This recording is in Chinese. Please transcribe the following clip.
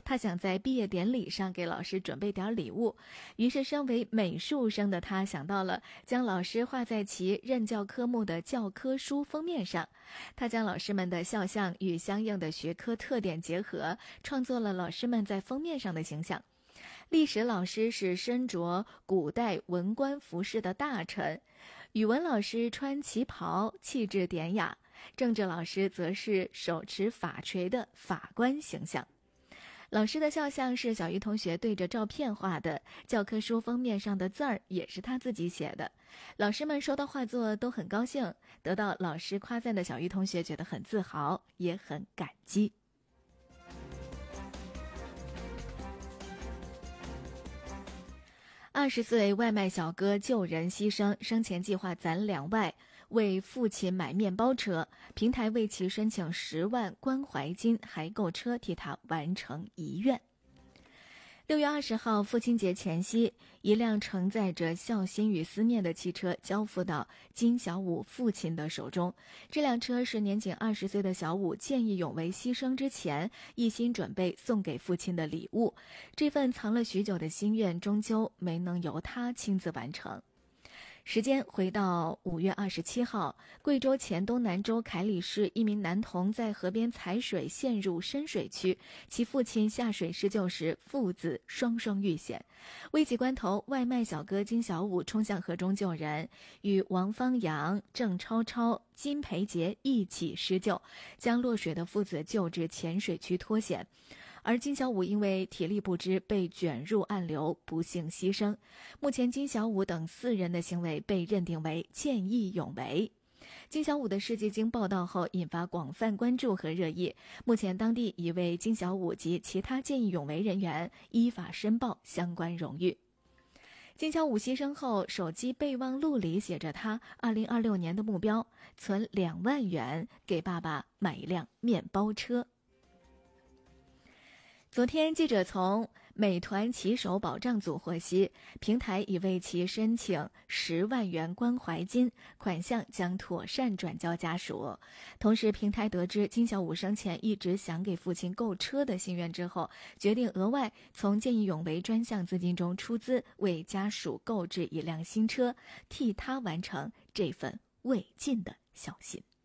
他想在毕业典礼上给老师准备点礼物，于是身为美术生的他想到了将老师画在其任教科目的教科书封面上。他将老师们的肖像与相应的学科特点结合，创作了老师们在封面上的形象。历史老师是身着古代文官服饰的大臣，语文老师穿旗袍，气质典雅，政治老师则是手持法锤的法官形象。老师的肖像是小鱼同学对着照片画的，教科书封面上的字儿也是他自己写的。老师们收到画作都很高兴，得到老师夸赞的小鱼同学觉得很自豪，也很感激。20岁外卖小哥救人牺牲，生前计划攒2万为父亲买面包车，平台为其申请10万关怀金，还购车替他完成遗愿。6月20号父亲节前夕，一辆承载着孝心与思念的汽车交付到金小武父亲的手中。这辆车是年仅20岁的小武见义勇为牺牲之前一心准备送给父亲的礼物，这份藏了许久的心愿终究没能由他亲自完成。时间回到5月27号，贵州黔东南州凯里市一名男童在河边踩水陷入深水区，其父亲下水施救时，父子双双遇险。危急关头，外卖小哥金小武冲向河中救人，与王方阳、郑超超、金培杰一起施救，将落水的父子救至浅水区脱险。而金小武因为体力不支被卷入暗流，不幸牺牲。目前金小武等4人的行为被认定为见义勇为。金小武的事迹经报道后引发广泛关注和热议，目前当地已为金小武及其他见义勇为人员依法申报相关荣誉。金小武牺牲后，手机备忘录里写着他2026年的目标：存2万元给爸爸买一辆面包车。昨天，记者从美团骑手保障组获悉，平台已为其申请10万元关怀金，款项将妥善转交家属。同时，平台得知金小武生前一直想给父亲购车的心愿之后，决定额外从见义勇为专项资金中出资，为家属购置一辆新车，替他完成这份未尽的孝心。